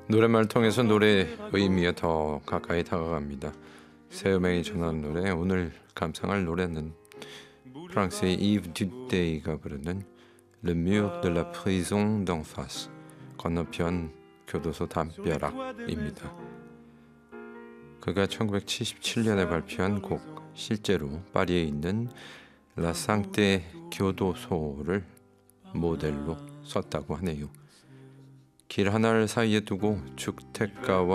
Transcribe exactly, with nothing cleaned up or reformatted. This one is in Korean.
노랫말을 통해서 노래의 의미에 더 가까이 다가갑니다. 새 음악이 전하는 노래, 오늘 감상할 노래는 프랑스의 이브 듀데이가 부르는 Le mur de la prison d'en face, 건너편 교도소 담벼락입니다. 그가 천구백칠십칠 년에 발표한 곡, 실제로 파리에 있는 라상테 교도소를 모델로 썼다고 하네요. 길 하나를 사이에 두고 주택가와